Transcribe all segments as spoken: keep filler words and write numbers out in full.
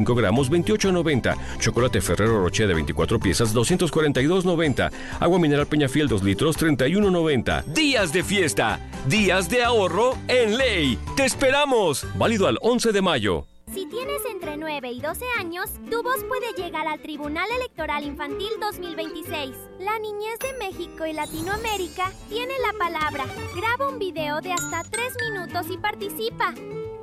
cinco gramos, veintiocho noventa. Chocolate Ferrero Rocher de veinticuatro piezas, doscientos cuarenta y dos noventa. Agua mineral Peñafiel dos litros, treinta y uno noventa. Días de fiesta, días de ahorro en Ley. ¡Te esperamos! Válido al once de mayo. Si tienes entre nueve y doce años, tu voz puede llegar al Tribunal Electoral Infantil dos mil veintiséis. La niñez de México y Latinoamérica tiene la palabra. Graba un video de hasta tres minutos y participa.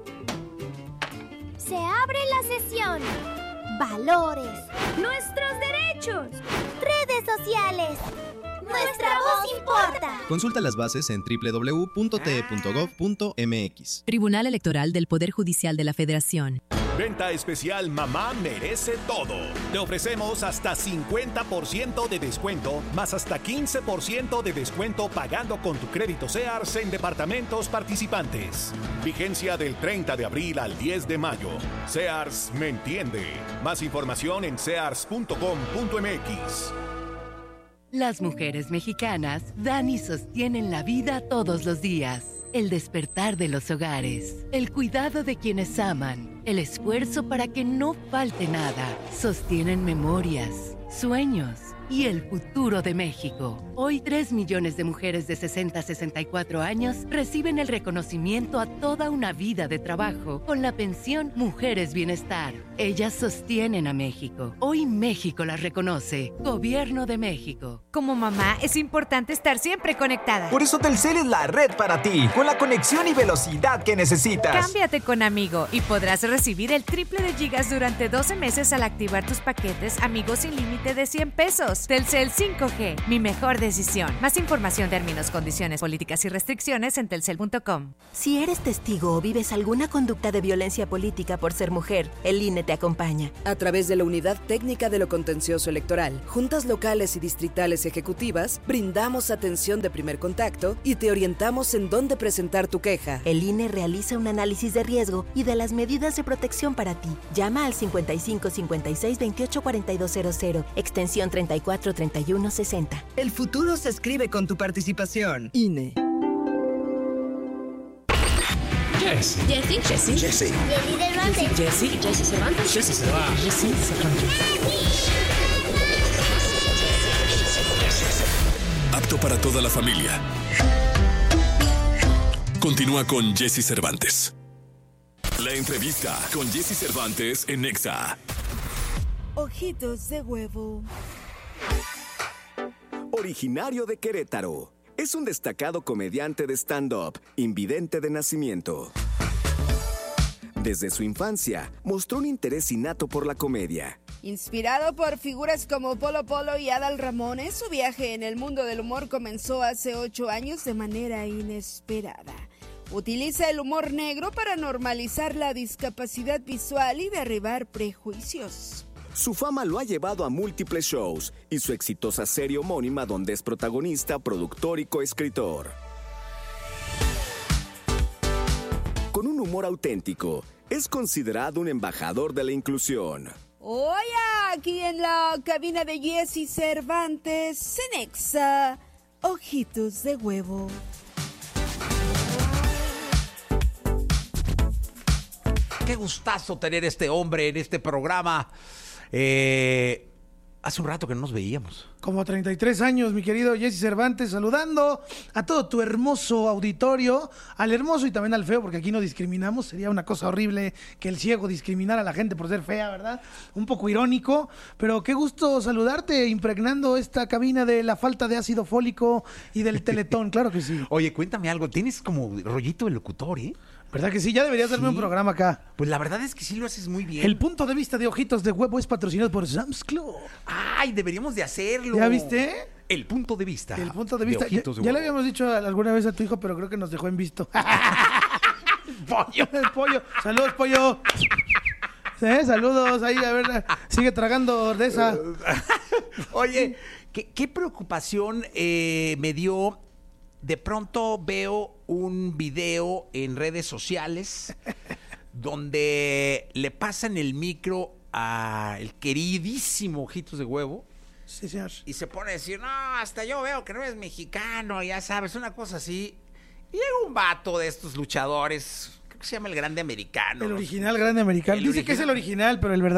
Se abre la sesión. Valores. Nuestros derechos. Redes sociales. Nuestra voz importa. Consulta las bases en doble u doble u doble u punto t e punto gov punto m x. Tribunal Electoral del Poder Judicial de la Federación. Venta especial Mamá Merece Todo. Te ofrecemos hasta cincuenta por ciento de descuento, más hasta quince por ciento de descuento pagando con tu crédito Sears en departamentos participantes. Vigencia del treinta de abril al diez de mayo. Sears me entiende. Más información en sears punto com punto m x. Las mujeres mexicanas dan y sostienen la vida todos los días. El despertar de los hogares, el cuidado de quienes aman, el esfuerzo para que no falte nada. Sostienen memorias, sueños y el futuro de México. Hoy, tres millones de mujeres de sesenta a sesenta y cuatro años reciben el reconocimiento a toda una vida de trabajo con la pensión Mujeres Bienestar. Ellas sostienen a México. Hoy México las reconoce. Gobierno de México. Como mamá, es importante estar siempre conectada. Por eso Telcel es la red para ti, con la conexión y velocidad que necesitas. Cámbiate con Amigo y podrás recibir el triple de gigas durante doce meses al activar tus paquetes Amigos sin límite de cien pesos. Telcel cinco G, mi mejor decisión. Más información, términos, condiciones, políticas y restricciones en telcel punto com. Si eres testigo o vives alguna conducta de violencia política por ser mujer, el I N E te acompaña. A través de la Unidad Técnica de lo Contencioso Electoral, juntas locales y distritales ejecutivas, brindamos atención de primer contacto y te orientamos en dónde presentar tu queja. El I N E realiza un análisis de riesgo y de las medidas de protección para ti. Llama al cincuenta y cinco cincuenta y seis veintiocho cuarenta y dos cero cero, extensión treinta y cuatro treinta y uno sesenta. El futuro se escribe con tu participación. I N E. Jessy. Jessy. Jessy. Jessy. Jessy Cervantes. Jessy. Jessy Cervantes. Jessy Cervantes. Jessy Cervantes. Apto para toda la familia. Continúa con Jessy Cervantes. La entrevista con Jessy Cervantes en Nexa. Ojitos de huevo. Originario de Querétaro, es un destacado comediante de stand-up, invidente de nacimiento. Desde su infancia, mostró un interés innato por la comedia. Inspirado por figuras como Polo Polo y Adal Ramones, su viaje en el mundo del humor comenzó hace ocho años de manera inesperada. Utiliza el humor negro para normalizar la discapacidad visual y derribar prejuicios. Su fama lo ha llevado a múltiples shows y su exitosa serie homónima donde es protagonista, productor y coescritor. Con un humor auténtico, es considerado un embajador de la inclusión. Hoy aquí en la cabina de Jessy Cervantes, en Nexa, Ojitos de Huevo. Qué gustazo tener este hombre en este programa. Eh, hace un rato que no nos veíamos. Como treinta y tres años, mi querido Jessy Cervantes, saludando a todo tu hermoso auditorio, al hermoso y también al feo, porque aquí no discriminamos. Sería una cosa horrible que el ciego discriminara a la gente por ser fea, ¿verdad? Un poco irónico, pero qué gusto saludarte, impregnando esta cabina de la falta de ácido fólico y del Teletón, claro que sí. Oye, cuéntame algo, tienes como rollito de locutor, ¿eh? ¿Verdad que sí? Ya deberías darme sí. un programa acá. Pues la verdad es que sí lo haces muy bien. El punto de vista de Ojitos de Huevo es patrocinado por Sam's Club. Ay, deberíamos de hacerlo. ¿Ya viste? El punto de vista. El punto de vista. De Ojitos ya, de ya Huevo. le habíamos dicho alguna vez a tu hijo, pero creo que nos dejó en visto. El pollo. El pollo. Saludos, pollo. ¿Sí? Saludos. Ahí, a ver, sigue tragando de esa. Oye, ¿qué, qué preocupación eh, me dio? De pronto veo un video en redes sociales donde le pasan el micro al queridísimo Ojitos de Huevo. Sí, señor. Y se pone a decir, no, hasta yo veo que no es mexicano, ya sabes, una cosa así. Y llega un vato de estos luchadores, creo que se llama El Grande Americano. El original Grande Americano. El Dice que es el original, pero el verdadero